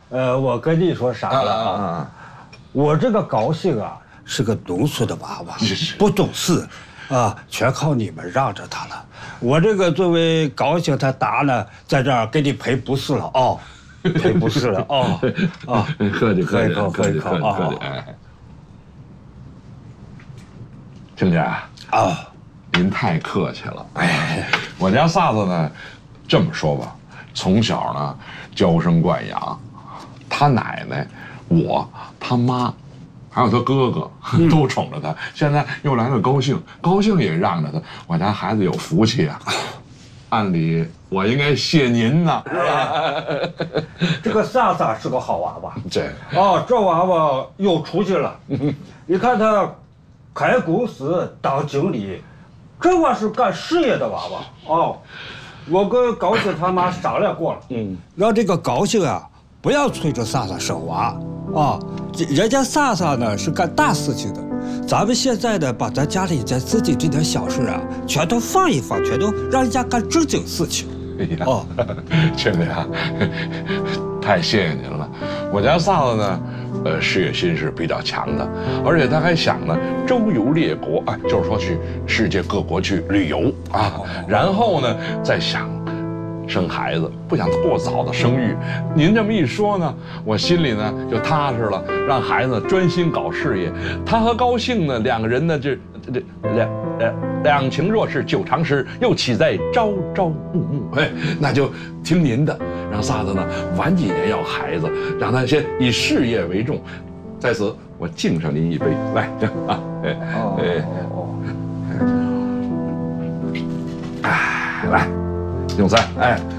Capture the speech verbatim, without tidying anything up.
呃，我跟你说啥了啊？ 啊我这个高兴啊，是个农村的娃娃，不懂事，啊，全靠你们让着他了。我这个作为高兴他大呢，在这儿给你赔不是了哦，赔不是了哦，啊， 客气客气喝一口，喝一口客气客气啊哎，亲家啊， 您太客气了。哎，我家萨子呢，这么说吧，从小呢娇生惯养，他奶奶、我、他妈，还有他哥哥都宠着他。现在又来了高兴，高兴也让着他。我家孩子有福气啊！按理我应该谢您呢，是吧？ 这个萨萨是个好娃娃， 这哦，这娃娃有出息了。你看他开公司当经理，这娃是干事业的娃娃哦。我跟高兴他妈商量过了，嗯，让这个高兴啊不要催着萨萨生娃啊。人家萨萨呢是干大事情的，咱们现在呢把咱家里咱自己这点小事啊全都放一放，全都让人家干正经事情。 哎呀， 哦， 亲家啊，太谢谢您了。我家萨子呢，呃，事业心是比较强的，而且他还想呢周游列国，哎，就是说去世界各国去旅游啊，然后呢再想生孩子，不想过早的生育。您这么一说呢，我心里呢就踏实了，让孩子专心搞事业。他和高兴呢两个人呢这这两呃两情若是久长时，又岂在朝朝暮暮？哎，那就听您的，让萨子呢晚几年要孩子，让他先以事业为重。在此，我敬上您一杯，来啊！哎哎哦，哎，来。用餐，哎，